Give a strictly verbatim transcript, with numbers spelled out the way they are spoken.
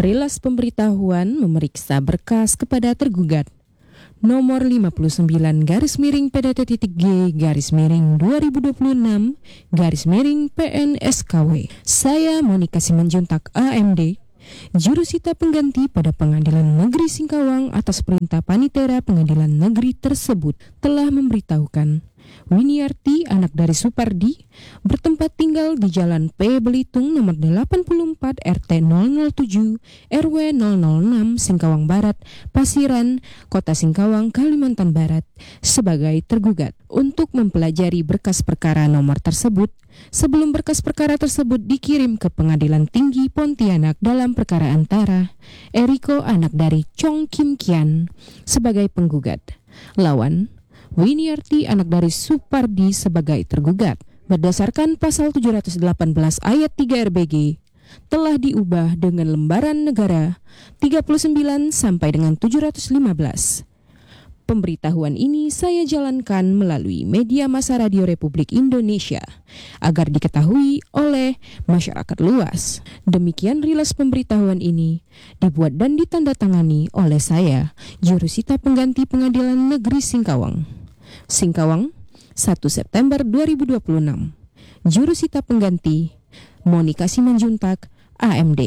Rilas pemberitahuan memeriksa berkas kepada tergugat. Nomor lima puluh sembilan garis miring P D T titik G garis miring dua ribu dua puluh enam garis miring P N S K W. Saya Monika Simanjuntak A M D, jurusita pengganti pada Pengadilan Negeri Singkawang atas perintah Panitera Pengadilan Negeri tersebut telah memberitahukan Winiarti, anak dari Supardi, bertempat tinggal di Jalan P. Belitung nomor delapan puluh empat R T nol nol tujuh R W nol nol enam Singkawang Barat, Pasiran, Kota Singkawang, Kalimantan Barat sebagai tergugat untuk mempelajari berkas perkara nomor tersebut sebelum berkas perkara tersebut dikirim ke Pengadilan Tinggi Pontianak dalam perkara antara Eriko, anak dari Chong Kim Kian sebagai penggugat, lawan Winiarti, anak dari Supardi sebagai tergugat. Berdasarkan pasal tujuh ratus delapan belas ayat tiga R B G telah diubah dengan lembaran negara tiga puluh sembilan sampai dengan tujuh ratus lima belas. Pemberitahuan ini saya jalankan melalui media massa Radio Republik Indonesia agar diketahui oleh masyarakat luas. Demikian rilis pemberitahuan ini dibuat dan ditandatangani oleh saya, jurusita pengganti Pengadilan Negeri Singkawang. Singkawang, satu September dua ribu dua puluh enam. Jurusita pengganti Monika Simanjuntak, A M D.